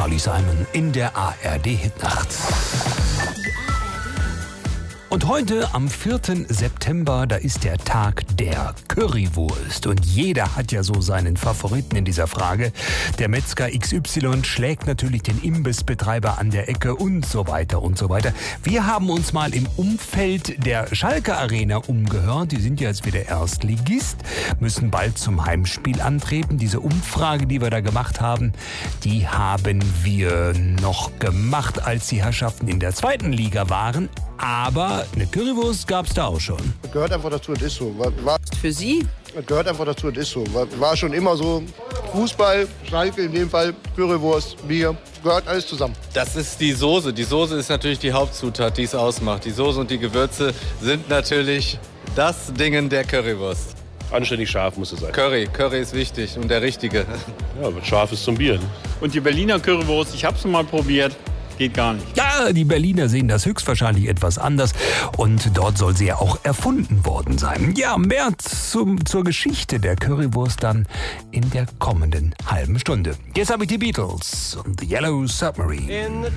Carly Simon in der ARD-Hitnacht. Und heute, am 4. September, da ist der Tag der Currywurst. Und jeder hat ja so seinen Favoriten in dieser Frage. Der Metzger XY schlägt natürlich den Imbissbetreiber an der Ecke und so weiter und so weiter. Wir haben uns mal im Umfeld der Schalke Arena umgehört. Die sind ja jetzt wieder Erstligist, müssen bald zum Heimspiel antreten. Diese Umfrage, die wir da gemacht haben, die haben wir noch gemacht, als die Herrschaften in der 2. Liga waren. Aber eine Currywurst gab's da auch schon. Das gehört einfach dazu, das ist so. Für Sie? Das gehört einfach dazu, das ist so. War schon immer so. Fußball, Schalke in dem Fall, Currywurst, Bier, gehört alles zusammen. Das ist die Soße. Die Soße ist natürlich die Hauptzutat, die es ausmacht. Die Soße und die Gewürze sind natürlich das Dingen der Currywurst. Anständig scharf muss es sein. Curry ist wichtig und der richtige. Ja, was scharf ist zum Bier. Und die Berliner Currywurst, ich habe sie mal probiert. Geht gar nicht. Ja, die Berliner sehen das höchstwahrscheinlich etwas anders und dort soll sie ja auch erfunden worden sein. Ja, mehr zur Geschichte der Currywurst dann in der kommenden halben Stunde. Jetzt habe ich die Beatles und The Yellow Submarine.